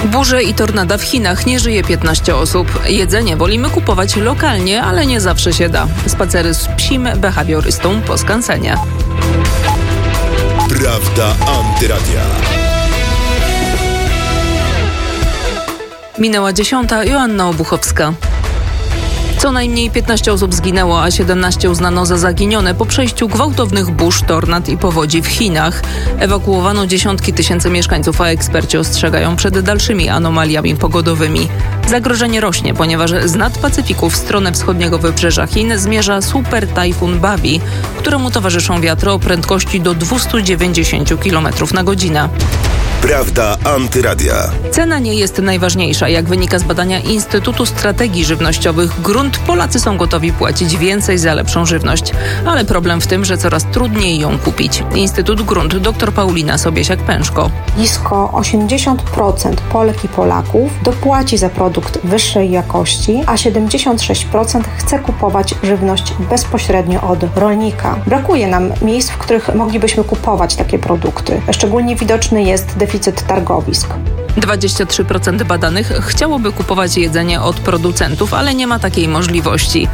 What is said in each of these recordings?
Burze i tornada w Chinach, nie żyje 15 osób. Jedzenie wolimy kupować lokalnie, ale nie zawsze się da. Spacery z psim behawiorystą po skansenie. Prawda Antyradia. Minęła 10. Joanna Obuchowska. Co najmniej 15 osób zginęło, a 17 uznano za zaginione po przejściu gwałtownych burz, tornad i powodzi w Chinach. Ewakuowano dziesiątki tysięcy mieszkańców, a eksperci ostrzegają przed dalszymi anomaliami pogodowymi. Zagrożenie rośnie, ponieważ z nad Pacyfiku w stronę wschodniego wybrzeża Chin zmierza super tajfun Babi, któremu towarzyszą wiatry o prędkości do 290 km na godzinę. Prawda Antyradia. Cena nie jest najważniejsza. Jak wynika z badania Instytutu Strategii Żywnościowych, grunt Polacy są gotowi płacić więcej za lepszą żywność. Ale problem w tym, że coraz trudniej ją kupić. Instytut Grunt dr Paulina Sobiesiak-Pęszko. Blisko 80% Polek i Polaków dopłaci za produkt wyższej jakości, a 76% chce kupować żywność bezpośrednio od rolnika. Brakuje nam miejsc, w których moglibyśmy kupować takie produkty. Szczególnie widoczny jest deficyt targowisk. 23% badanych chciałoby kupować jedzenie od producentów, ale nie ma takiej możliwości.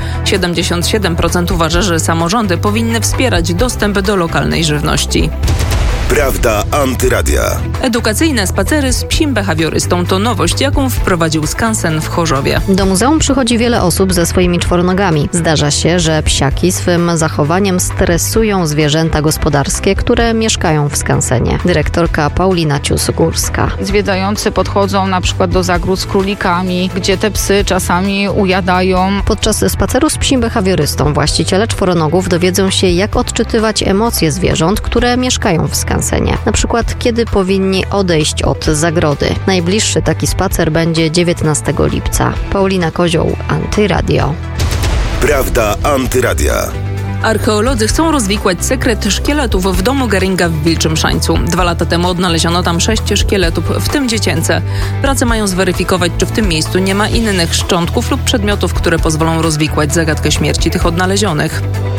77% uważa, że samorządy powinny wspierać dostęp do lokalnej żywności. Prawda Antyradia. Edukacyjne spacery z psim behawiorystą to nowość, jaką wprowadził skansen w Chorzowie. Do muzeum przychodzi wiele osób ze swoimi czworonogami. Zdarza się, że psiaki swym zachowaniem stresują zwierzęta gospodarskie, które mieszkają w skansenie. Dyrektorka Paulina Cius-Górska. Zwiedzający podchodzą na przykład do zagród z królikami, gdzie te psy czasami ujadają. Podczas spaceru z psim behawiorystą właściciele czworonogów dowiedzą się, jak odczytywać emocje zwierząt, które mieszkają w skansenie. Na przykład, kiedy powinni odejść od zagrody. Najbliższy taki spacer będzie 19 lipca. Paulina Kozioł, Antyradio. Prawda Antyradia. Archeolodzy chcą rozwikłać sekret szkieletów w domu Geringa w Wilczym Szańcu. 2 lata temu odnaleziono tam 6 szkieletów, w tym dziecięce. Prace mają zweryfikować, czy w tym miejscu nie ma innych szczątków lub przedmiotów, które pozwolą rozwikłać zagadkę śmierci tych odnalezionych.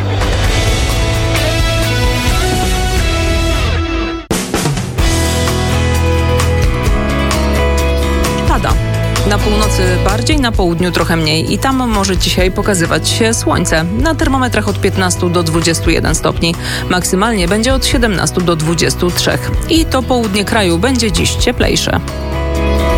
Na północy bardziej, na południu trochę mniej i tam może dzisiaj pokazywać się słońce. Na termometrach od 15 do 21 stopni. Maksymalnie będzie od 17 do 23. I to południe kraju będzie dziś cieplejsze.